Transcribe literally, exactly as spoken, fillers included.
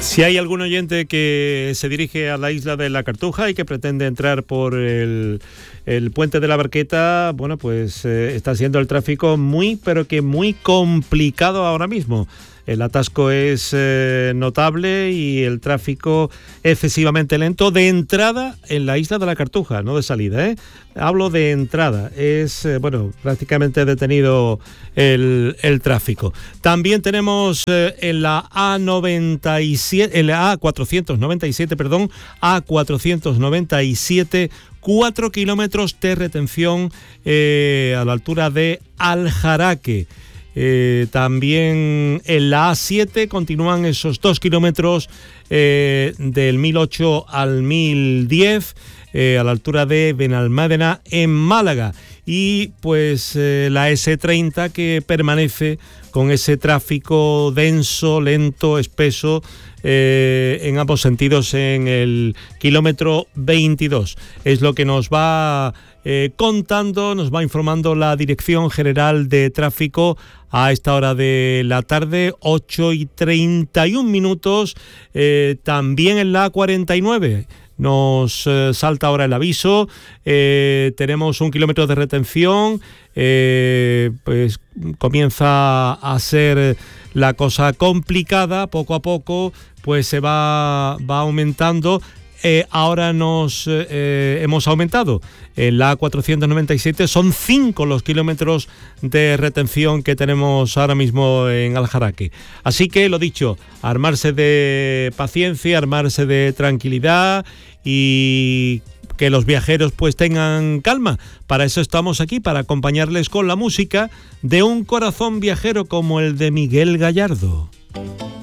Si hay algún oyente que se dirige a la isla de la Cartuja y que pretende entrar por el, el puente de la Barqueta, bueno, pues eh, está siendo el tráfico muy, pero que muy complicado ahora mismo. El atasco es eh, notable y el tráfico excesivamente lento de entrada en la isla de la Cartuja, no de salida, ¿eh? Hablo de entrada. Es, eh, bueno, prácticamente detenido el, el tráfico. También tenemos eh, en la A noventa y siete, en la A cuatrocientos noventa y siete, perdón, A cuatrocientos noventa y siete, cuatro kilómetros de retención eh, a la altura de Aljaraque. Eh, también en la A siete continúan esos dos kilómetros eh, del mil ocho al mil diez eh, a la altura de Benalmádena en Málaga, y pues eh, la ese treinta que permanece con ese tráfico denso, lento, espeso eh, en ambos sentidos en el kilómetro veintidós. Es lo que nos va eh, contando, nos va informando la Dirección General de Tráfico a esta hora de la tarde, ocho y treinta y un minutos. Eh, también en la A cuarenta y nueve nos eh, salta ahora el aviso. Eh, tenemos un kilómetro de retención. Eh, pues comienza a ser la cosa complicada. Poco a poco pues se va, va aumentando. Eh, ahora nos eh, hemos aumentado. En la A cuatrocientos noventa y siete son cinco los kilómetros de retención que tenemos ahora mismo en Aljaraque. Así que, lo dicho, armarse de paciencia, armarse de tranquilidad y que los viajeros pues tengan calma. Para eso estamos aquí, para acompañarles con la música de un corazón viajero como el de Miguel Gallardo.